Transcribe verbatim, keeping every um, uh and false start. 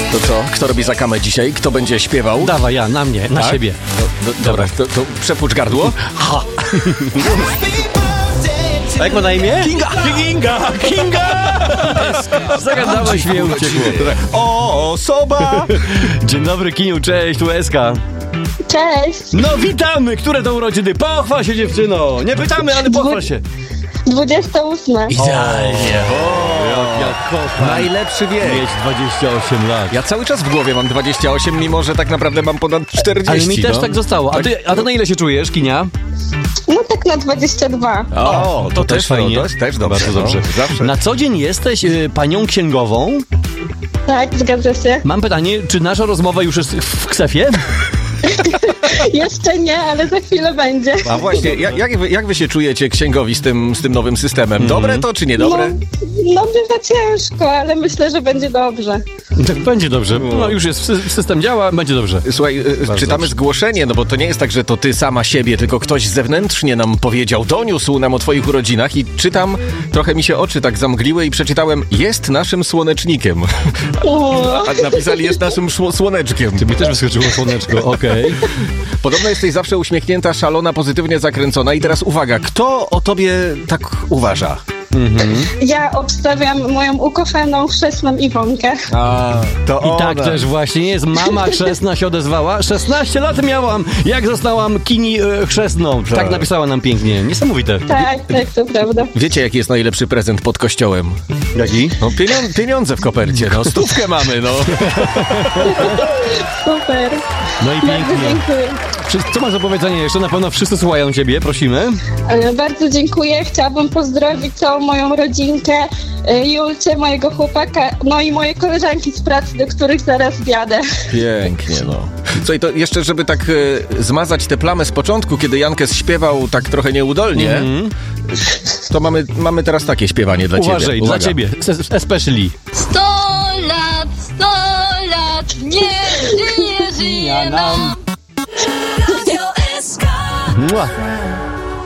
To co? Kto robi zakamę dzisiaj? Kto będzie śpiewał? Dawaj, ja, na mnie, na tak? siebie. Do, do, dobra, to, to przepucz gardło. Ha. A jak ma na imię? Kinga! Kinga! Kinga! Zagadałeś mnie, uciekło. O, osoba! Dzień dobry, Kiniu, cześć, tu Eska. Cześć! No witamy, które to urodziny? Pochwal się, dziewczyno. Nie pytamy, ale pochwal się. dwudziesta ósma. Idealnie. Jak ja kocham Najlepszy wiek. mieć dwadzieścia osiem lat. Ja cały czas w głowie mam dwadzieścia osiem, mimo że tak naprawdę mam ponad czterdzieści. Ale mi też no. tak zostało. A ty, a ty na ile się czujesz, Kinia? No tak na dwadzieścia dwa. O, to, to też też fajnie. To, to też dobrze. Bardzo dobrze. No, zawsze. Na co dzień jesteś y, panią księgową? Tak, zgadza się. Mam pytanie, czy nasza rozmowa już jest w ksefie? Jeszcze nie, ale za chwilę będzie. A właśnie, jak, jak, wy, jak wy się czujecie księgowi z tym, z tym nowym systemem? Dobre to czy niedobre? No, no bywa ciężko, ale myślę, że będzie dobrze. Tak, będzie dobrze. No już jest, sy- system działa, będzie dobrze. Słuchaj, y, czytamy dobrze. zgłoszenie, no bo to nie jest tak, że to ty sama siebie, tylko ktoś zewnętrznie nam powiedział, doniósł nam o twoich urodzinach i czytam, trochę mi się oczy tak zamgliły i przeczytałem, jest naszym słonecznikiem. O, A napisali, jest naszym szło- słoneczkiem. Mi też wyskoczyło słoneczko, okej. Podobno jesteś zawsze uśmiechnięta, szalona, pozytywnie zakręcona i teraz uwaga, kto o tobie tak uważa? ja obstawiam moją ukochaną chrzestną Iwonkę. A, to I tak też właśnie jest. Mama chrzestna się odezwała. szesnaście lat miałam, jak zostałam Kini e, chrzestną. Tak. tak napisała nam pięknie. Niesamowite. Tak, tak, to prawda. Wiecie, jaki jest najlepszy prezent pod kościołem? Jaki? No pieniądze, pieniądze w kopercie, no stówkę mamy, no. Super. No i Bardzo pięknie. dziękuję. Wszyscy- Co masz do powiedzenia jeszcze? Na pewno wszyscy słuchają ciebie, prosimy. E, Bardzo dziękuję. Chciałabym pozdrowić całą moją rodzinkę, e, Julcie, mojego chłopaka, no i moje koleżanki z pracy, do których zaraz wjadę. Pięknie, no. Co i to jeszcze, żeby tak e, zmazać tę plamę z początku, kiedy Jankes śpiewał tak trochę nieudolnie, to mamy, mamy teraz takie śpiewanie dla Uważaj, ciebie. dla Uwaga. ciebie. Es- Especially. Sto lat, sto lat, niech żyje, żyje nam. Mua.